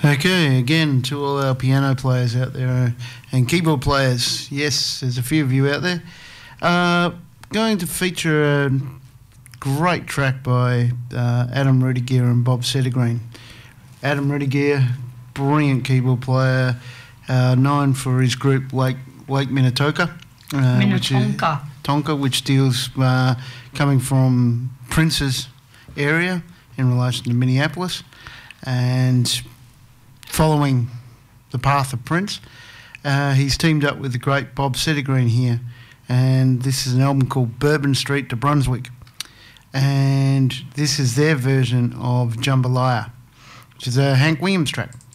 Okay, again, to all our piano players out there and keyboard players, yes, there's a few of you out there. Going to feature a great track by Adam Rudiger and Bob Settergreen. Adam Rudiger, brilliant keyboard player, known for his group Lake Minnetonka. Which deals coming from Prince's area in relation to Minneapolis, and following the path of Prince, he's teamed up with the great Bob Settergreen here, and this is an album called Bourbon Street to Brunswick, and this is their version of Jambalaya, which is a Hank Williams track.